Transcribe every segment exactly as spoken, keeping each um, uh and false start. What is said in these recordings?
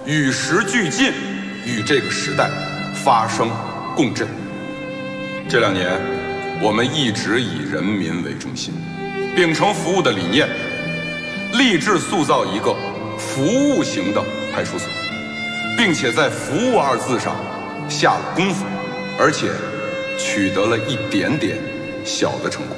与时俱进，与这个时代发生共振。这两年，我们一直以人民为中心，秉承服务的理念，立志塑造一个服务型的派出所，并且在服务二字上下了功夫，而且取得了一点点小的成功。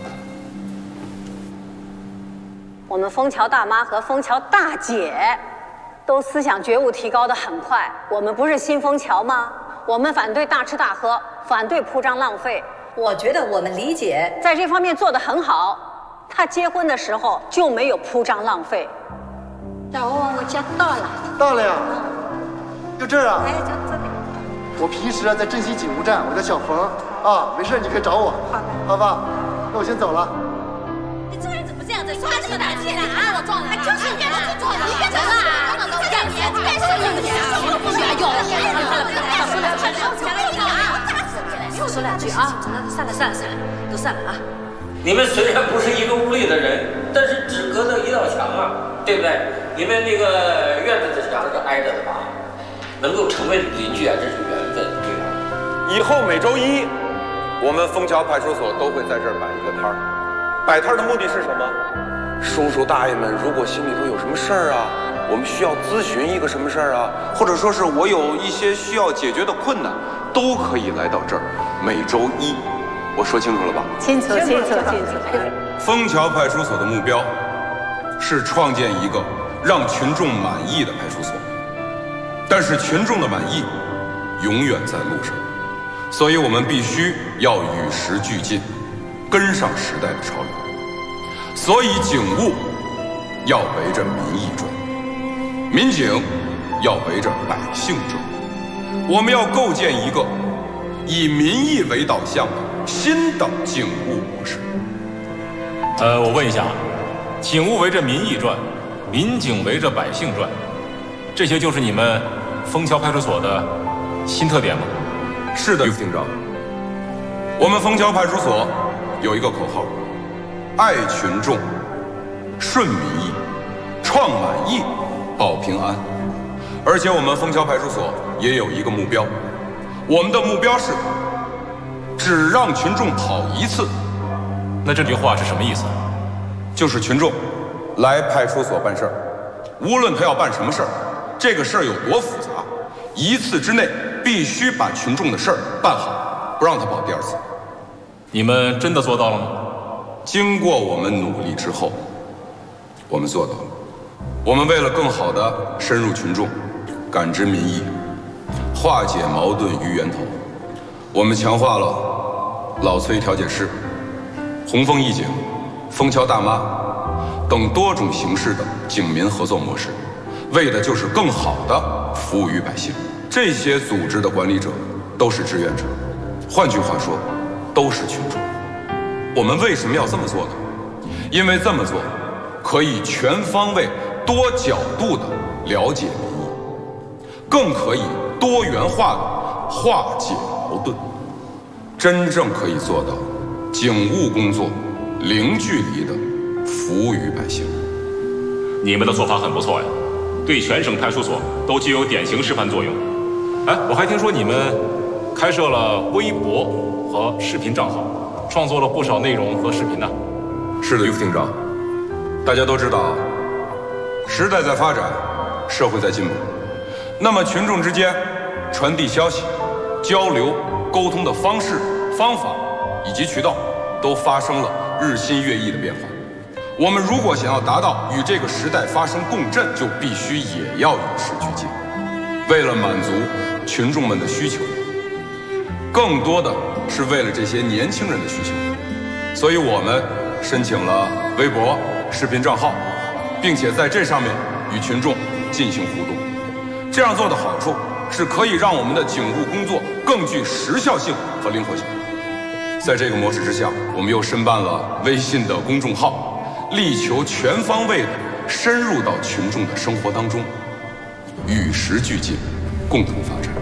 我们枫桥大妈和枫桥大姐都思想觉悟提高得很快。我们不是新枫桥吗？我们反对大吃大喝，反对铺张浪费。 我觉得我们理解在这方面做得很好。他结婚的时候就没有铺张浪费。 大王，我家到了。 到了呀，就这儿啊。 哎，就这里。 我平时啊在镇西警务站，我叫小冯啊，没事你可以找我。 好的， 好吧，那我先走了。 你这人怎么这样子？刷这个大气了啊！我撞了，就是你别撞了，你别撞了啊！这样你该是你的呀！不许有，少说两句，少说两句啊！少说两句啊！算了算了算了，都算了啊！ 你们虽然不是一个屋里的人，但是只隔着一道墙啊，对不对？你们那个院子的墙是挨着的吧？能够成为邻居啊，这是缘分，对吧？ 以后每周一，我们枫桥派出所都会在这儿摆一个摊儿。摆摊儿的目的是什么？叔叔大爷们如果心里头有什么事儿啊，我们需要咨询一个什么事儿啊，或者说是我有一些需要解决的困难，都可以来到这儿。每周一，我说清楚了吧？ 清楚，清楚，清楚。 枫桥派出所的目标是创建一个让群众满意的派出所，但是群众的满意永远在路上，所以我们必须要与时俱进，跟上时代的潮流。所以警务要围着民意转，民警要围着百姓转。我们要构建一个以民意为导向的新的警务模式。 呃，我问一下，警务围着民意转，民警围着百姓转，这些就是你们枫桥派出所的新特点吗？ 是的，于副警长。我们枫桥派出所有一个口号：爱群众，顺民意，创满意，保平安。而且我们枫桥派出所也有一个目标，我们的目标是只让群众跑一次。 那这句话是什么意思？ 就是群众来派出所办事儿，无论他要办什么事儿，这个事儿有多复杂，一次之内必须把群众的事儿办好，不让他跑第二次。 你们真的做到了吗？ 经过我们努力之后，我们做到了。我们为了更好地深入群众，感知民意，化解矛盾于源头，我们强化了老崔调解室、红枫义警、枫桥大妈等多种形式的警民合作模式，为的就是更好地服务于百姓。这些组织的管理者都是志愿者，换句话说，都是群众。我们为什么要这么做呢？因为这么做可以全方位、多角度地了解民意，更可以多元化地化解矛盾，真正可以做到警务工作零距离地服务于百姓。 你们的做法很不错呀，对全省派出所都具有典型示范作用。哎，我还听说你们开设了微博和视频账号，创作了不少内容和视频呢。 是的，于副警长。大家都知道，时代在发展，社会在进步，那么群众之间传递消息、交流、沟通的方式、方法以及渠道都发生了日新月异的变化。我们如果想要达到与这个时代发生共振，就必须也要与时俱进。为了满足群众们的需求，更多的是为了这些年轻人的需求，所以我们申请了微博、视频账号，并且在这上面与群众进行互动。这样做的好处是可以让我们的警务工作更具时效性和灵活性。在这个模式之下，我们又申办了微信的公众号，力求全方位的深入到群众的生活当中，与时俱进，共同发展。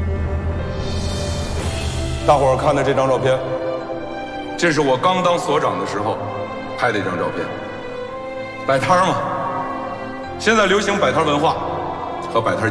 大伙儿看的这张照片，这是我刚当所长的时候拍的一张照片。摆摊儿嘛，现在流行摆摊文化和摆摊